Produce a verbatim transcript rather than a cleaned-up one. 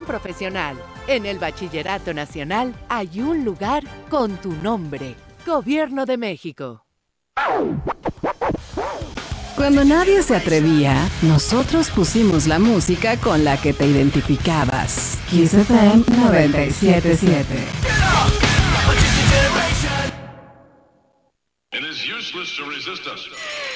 profesional. En el Bachillerato Nacional hay un lugar con tu nombre. Gobierno de México. Cuando nadie se atrevía, nosotros pusimos la música con la que te identificabas. Kiss F M noventa y siete punto siete. It is useless to resist us.